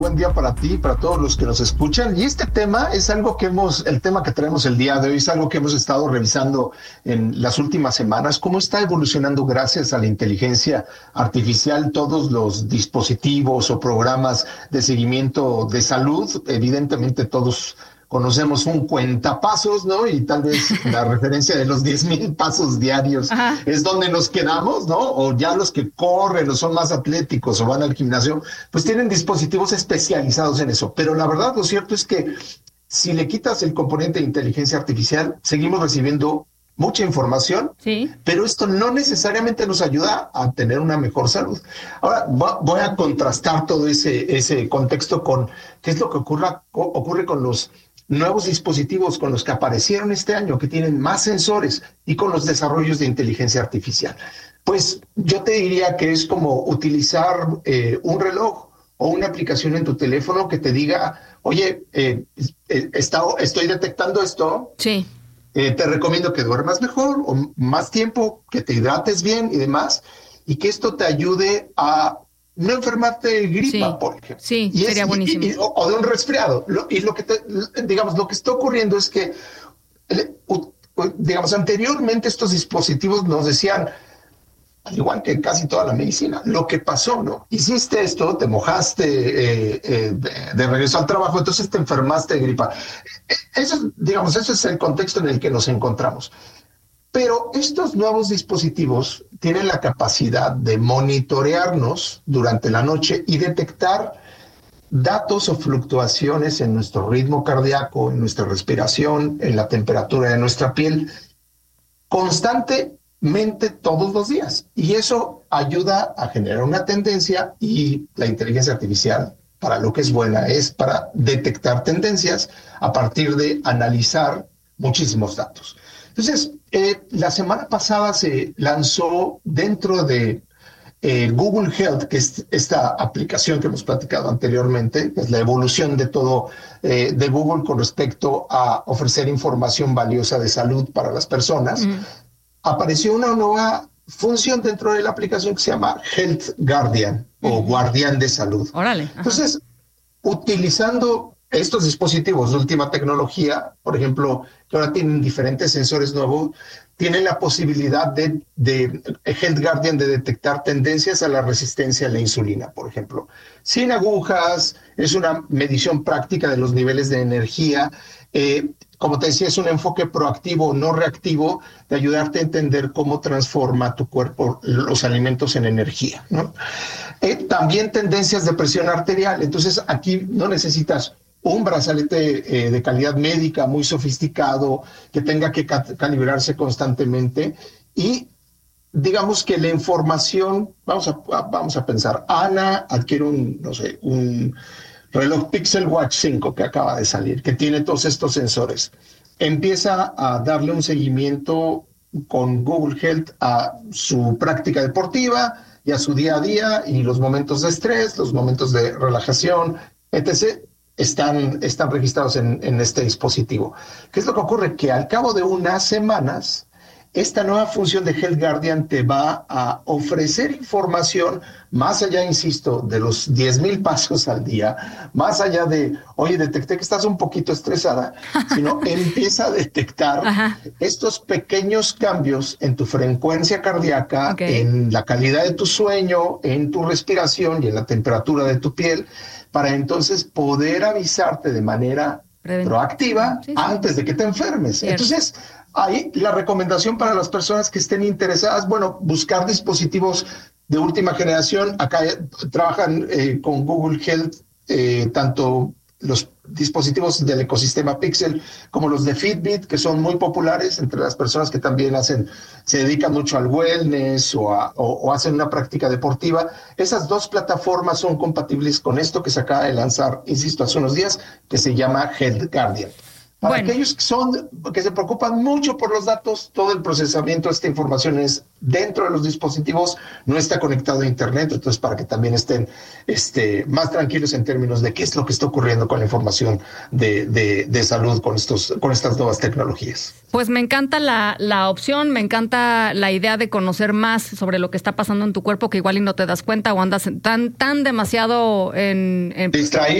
Buen día para ti, para todos los que nos escuchan. Y este tema es algo el tema que traemos el día de hoy es algo que hemos estado revisando en las últimas semanas, cómo está evolucionando gracias a la inteligencia artificial todos los dispositivos o programas de seguimiento de salud. Evidentemente todos conocemos un cuentapasos, ¿no? Y tal vez la referencia de los 10,000 pasos diarios es donde nos quedamos, ¿no? O ya los que corren o son más atléticos o van al gimnasio, pues tienen dispositivos especializados en eso. Pero la verdad, lo cierto es que si le quitas el componente de inteligencia artificial, seguimos recibiendo mucha información, sí, pero esto no necesariamente nos ayuda a tener una mejor salud. Ahora, voy a contrastar todo ese contexto con qué es lo que ocurre con los nuevos dispositivos con los que aparecieron este año, que tienen más sensores, y con los desarrollos de inteligencia artificial. Pues yo te diría que es como utilizar un reloj o una aplicación en tu teléfono que te diga, oye, estoy detectando esto. Sí. Te recomiendo que duermas mejor o más tiempo, que te hidrates bien y demás, y que esto te ayude a no enfermarte de gripa, por ejemplo. Sí, sería buenísimo. O de un resfriado. Lo que está ocurriendo es que, anteriormente estos dispositivos nos decían, al igual que casi toda la medicina, lo que pasó, ¿no? Hiciste esto, te mojaste de regreso al trabajo, entonces te enfermaste de gripa. Eso es el contexto en el que nos encontramos. Pero estos nuevos dispositivos tienen la capacidad de monitorearnos durante la noche y detectar datos o fluctuaciones en nuestro ritmo cardíaco, en nuestra respiración, en la temperatura de nuestra piel, constantemente todos los días. Y eso ayuda a generar una tendencia, y la inteligencia artificial, para lo que es buena, es para detectar tendencias a partir de analizar muchísimos datos. Entonces, la semana pasada se lanzó dentro de Google Health, que es esta aplicación que hemos platicado anteriormente, que es la evolución de todo de Google con respecto a ofrecer información valiosa de salud para las personas. Apareció una nueva función dentro de la aplicación que se llama Health Guardian o Guardián de Salud. Órale. Entonces, utilizando estos dispositivos de última tecnología, por ejemplo, que ahora tienen diferentes sensores nuevos, tienen la posibilidad de Health Guardian de detectar tendencias a la resistencia a la insulina, por ejemplo. Sin agujas, es una medición práctica de los niveles de energía. Como te decía, es un enfoque proactivo, no reactivo, de ayudarte a entender cómo transforma tu cuerpo los alimentos en energía, ¿no? También tendencias de presión arterial. Entonces, aquí no necesitas un brazalete de calidad médica muy sofisticado que tenga que calibrarse constantemente. Y digamos que la información, vamos a pensar, Ana adquiere un reloj Pixel Watch 5 que acaba de salir, que tiene todos estos sensores. Empieza a darle un seguimiento con Google Health a su práctica deportiva y a su día a día, y los momentos de estrés, los momentos de relajación, etc., están registrados en este dispositivo. ¿Qué es lo que ocurre? Que al cabo de unas semanas, esta nueva función de Health Guardian te va a ofrecer información más allá, insisto, de los 10,000 pasos al día, más allá de, oye, detecté que estás un poquito estresada, sino empieza a detectar estos pequeños cambios en tu frecuencia cardíaca, en la calidad de tu sueño, en tu respiración y en la temperatura de tu piel, para entonces poder avisarte de manera proactiva antes de que te enfermes. Cierto. Entonces, ahí la recomendación para las personas que estén interesadas, buscar dispositivos de última generación. Acá trabajan con Google Health, tanto los dispositivos del ecosistema Pixel como los de Fitbit, que son muy populares entre las personas que también se dedican mucho al wellness o hacen una práctica deportiva. Esas dos plataformas son compatibles con esto que se acaba de lanzar, insisto, hace unos días, que se llama Health Guardian. Para Bueno. aquellos que se preocupan mucho por los datos, todo el procesamiento de esta información es dentro de los dispositivos, no está conectado a Internet, entonces para que también estén más tranquilos en términos de qué es lo que está ocurriendo con la información de salud con estas nuevas tecnologías. Pues me encanta la opción, me encanta la idea de conocer más sobre lo que está pasando en tu cuerpo, que igual y no te das cuenta o andas tan demasiado en Distraído.